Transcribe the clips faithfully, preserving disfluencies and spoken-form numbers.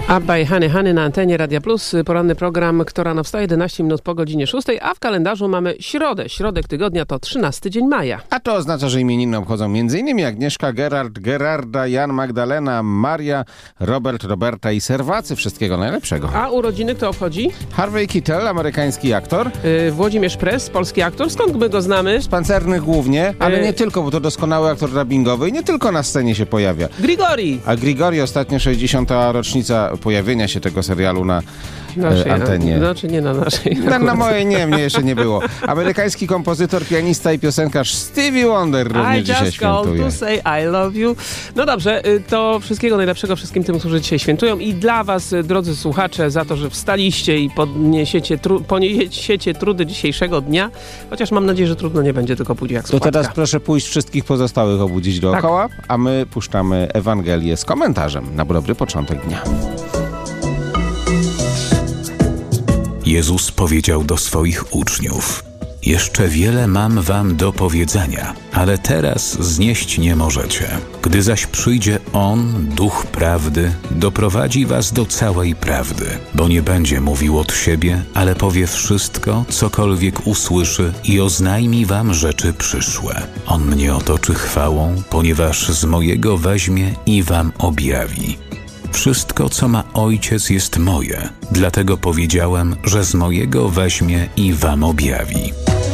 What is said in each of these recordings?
Abba i Hany Hany na antenie Radia Plus. Poranny program Kto rano wstaje, jedenaście minut po godzinie szóstej, a w kalendarzu mamy środę. Środek tygodnia to trzynasty dzień maja. A to oznacza, że imieniny obchodzą m.in. Agnieszka, Gerard, Gerarda, Jan, Magdalena, Maria, Robert, Roberta i Serwacy. Wszystkiego najlepszego. A urodziny kto obchodzi? Harvey Keitel, amerykański aktor. Yy, Włodzimierz Press, polski aktor. Skąd my go znamy? Z Pancernych głównie, ale yy... nie tylko, bo to doskonały aktor dubbingowy i nie tylko na scenie się pojawia. Grigori! A Grigori, ostatnio sześćdziesiąta rocznica pojawienia się tego serialu na naszej, e, antenie. Znaczy nie na naszej. Na, na mojej nie, mnie jeszcze nie było. Amerykański kompozytor, pianista i piosenkarz Stevie Wonder również I dzisiaj just called świętuje. to say I love you. No dobrze, to wszystkiego najlepszego wszystkim tym, którzy dzisiaj świętują i dla was, drodzy słuchacze, za to, że wstaliście i podniesiecie, tru, poniesiecie trudy dzisiejszego dnia. Chociaż mam nadzieję, że trudno nie będzie, tylko pójdzie jak To słuchatka. teraz proszę pójść wszystkich pozostałych obudzić dookoła, tak. A my puszczamy Ewangelię z komentarzem na dobry początek dnia. Jezus powiedział do swoich uczniów: jeszcze wiele mam wam do powiedzenia, ale teraz znieść nie możecie. Gdy zaś przyjdzie On, Duch Prawdy, doprowadzi was do całej prawdy, bo nie będzie mówił od siebie, ale powie wszystko, cokolwiek usłyszy i oznajmi wam rzeczy przyszłe. On mnie otoczy chwałą, ponieważ z mojego weźmie i wam objawi. Wszystko, co ma Ojciec, jest moje, dlatego powiedziałem, że z mojego weźmie i wam objawi.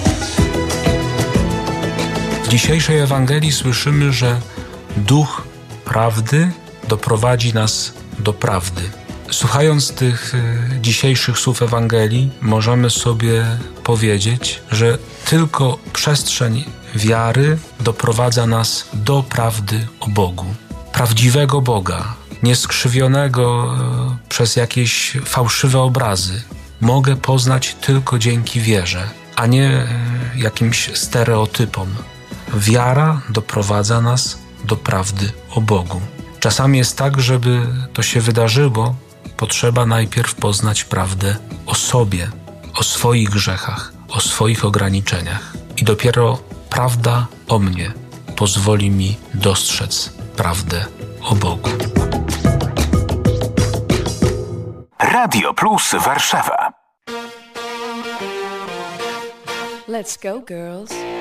W dzisiejszej Ewangelii słyszymy, że Duch Prawdy doprowadzi nas do prawdy. Słuchając tych y, dzisiejszych słów Ewangelii, możemy sobie powiedzieć, że tylko przestrzeń wiary doprowadza nas do prawdy o Bogu. Prawdziwego Boga, nieskrzywionego y, przez jakieś fałszywe obrazy, mogę poznać tylko dzięki wierze, a nie y, jakimś stereotypom. Wiara doprowadza nas do prawdy o Bogu. Czasami jest tak, żeby to się wydarzyło, potrzeba najpierw poznać prawdę o sobie, o swoich grzechach, o swoich ograniczeniach. I dopiero prawda o mnie pozwoli mi dostrzec prawdę o Bogu. Radio Plus Warszawa. Let's go, girls.